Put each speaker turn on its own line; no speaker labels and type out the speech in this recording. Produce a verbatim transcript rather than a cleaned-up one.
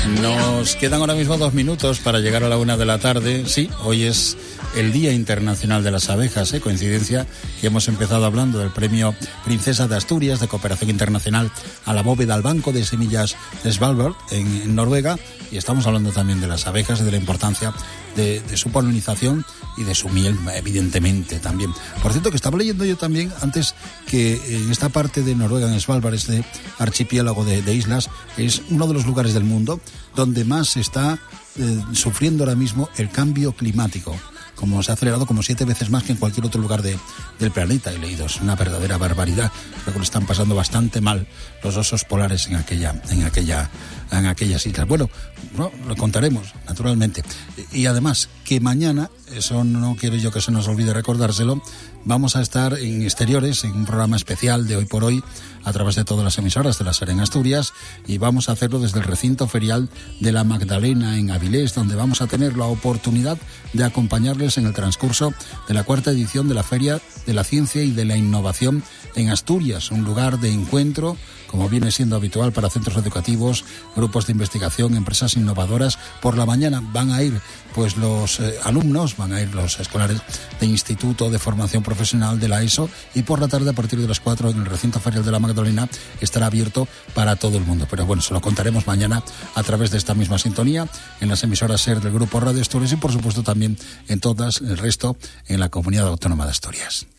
Nos quedan ahora mismo dos minutos para llegar a la una de la tarde. Sí, hoy es el Día Internacional de las Abejas, ¿eh? Coincidencia que hemos empezado hablando del Premio Princesa de Asturias de Cooperación Internacional a la bóveda al Banco de Semillas de Svalbard, en, en Noruega, y estamos hablando también de las abejas y de la importancia de, de su polinización y de su miel, evidentemente, también. Por cierto, que estaba leyendo yo también antes que en esta parte de Noruega, en Svalbard, este archipiélago de, de islas, es uno de los lugares del mundo donde más se está eh, sufriendo ahora mismo el cambio climático, como se ha acelerado como siete veces más que en cualquier otro lugar de, del planeta. He leído, es una verdadera barbaridad. Creo que lo están pasando bastante mal los osos polares en aquella, en aquella, en aquellas islas. Bueno, no, lo contaremos, naturalmente. Y además, que mañana, eso no quiero yo que se nos olvide recordárselo, vamos a estar en exteriores, en un programa especial de Hoy por Hoy, a través de todas las emisoras de la SER en Asturias, y vamos a hacerlo desde el recinto ferial de la Magdalena en Avilés, donde vamos a tener la oportunidad de acompañarles en el transcurso de la cuarta edición de la Feria de la Ciencia y de la Innovación en Asturias, un lugar de encuentro, como viene siendo habitual para centros educativos, grupos de investigación, empresas innovadoras. Por la mañana van a ir pues los eh, alumnos, van a ir los escolares de Instituto de Formación Profesional de la ESO, y por la tarde, a partir de las cuatro, en el recinto ferial de la Magdalena, estará abierto para todo el mundo. Pero bueno, se lo contaremos mañana a través de esta misma sintonía, en las emisoras SER del Grupo Radio Asturias y, por supuesto, también en todas el resto en la Comunidad Autónoma de Asturias.